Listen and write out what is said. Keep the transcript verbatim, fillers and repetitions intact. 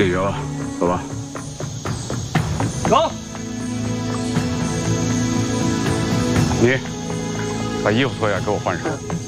解决了，走吧。 走。 你把衣服脱下，给我换上。